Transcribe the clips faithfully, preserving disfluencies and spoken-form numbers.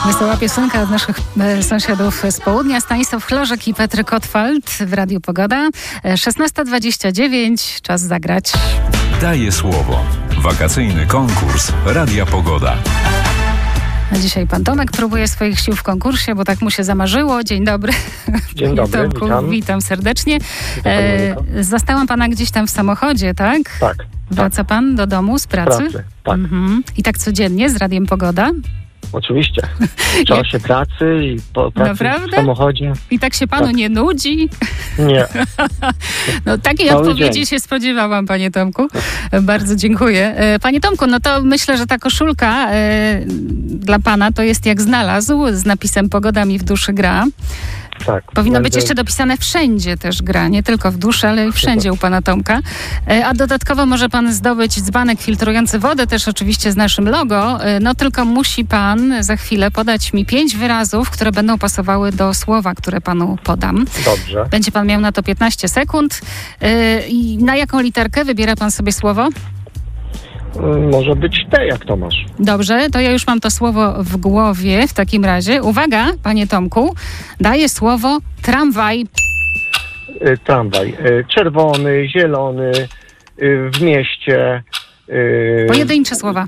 Wesoła piosenka od naszych e, sąsiadów z południa. Stanisław Chlożek i Petr Kotwald w Radiu Pogoda. E, szesnasta dwadzieścia dziewięć. Czas zagrać. Daję słowo. Wakacyjny konkurs Radia Pogoda. A dzisiaj pan Tomek próbuje swoich sił w konkursie, bo tak mu się zamarzyło. Dzień dobry. Dzień dobry, Tomku, witam. Witam serdecznie. Witam, E, zastałam pana gdzieś tam w samochodzie, tak? Tak. Wraca tak. pan do domu z pracy? pracy, tak. Mhm. I tak codziennie z Radiem Pogoda? Oczywiście. W czasie pracy i po pracy Naprawdę? w samochodzie. I tak się panu Tak. nie nudzi? Nie. No takiej Cały odpowiedzi dzień. się spodziewałam, panie Tomku. Bardzo dziękuję. E, Panie Tomku, no to myślę, że ta koszulka e, dla pana to jest jak znalazł z napisem Pogoda mi w duszy gra. Tak. Powinno być Będę- jeszcze dopisane wszędzie też gra, nie tylko w duszy, ale i wszędzie u pana Tomka. E, A dodatkowo może pan zdobyć dzbanek filtrujący wodę, też oczywiście z naszym logo. E, No tylko musi pan za chwilę podać mi pięć wyrazów, które będą pasowały do słowa, które panu podam. Dobrze. Będzie pan miał na to piętnaście sekund. Yy, I na jaką literkę wybiera pan sobie słowo? Mm, Może być te, jak to masz. Dobrze, to ja już mam to słowo w głowie w takim razie. Uwaga, panie Tomku, daję słowo tramwaj. Y, Tramwaj. Y, Czerwony, zielony, y, w mieście. y, Pojedyncze słowa.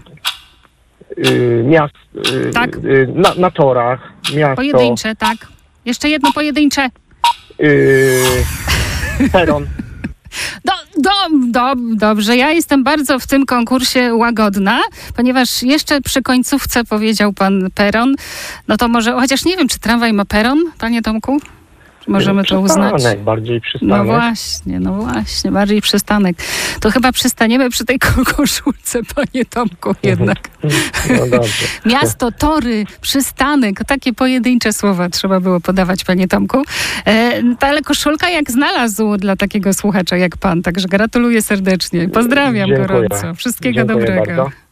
y, Miast. y, Tak. y, Na, na torach. Miasto. Pojedyncze, tak. Jeszcze jedno pojedyncze. y, Peron. Do, do, do, dobrze, ja jestem bardzo w tym konkursie łagodna, ponieważ jeszcze przy końcówce powiedział pan peron. No to może, chociaż nie wiem, czy tramwaj ma peron, panie Tomku? Czy możemy to uznać? Przystanek, bardziej przystanek. No właśnie, no właśnie, bardziej przystanek. To chyba przystaniemy przy tej ko- koszulce, panie Tomku, jednak. No dobrze. Miasto, tory, przystanek, takie pojedyncze słowa trzeba było podawać, panie Tomku. E, ta, ale koszulka jak znalazł dla takiego słuchacza jak pan, także gratuluję serdecznie. Pozdrawiam Dziękuję. gorąco. Wszystkiego Dziękuję dobrego. bardzo.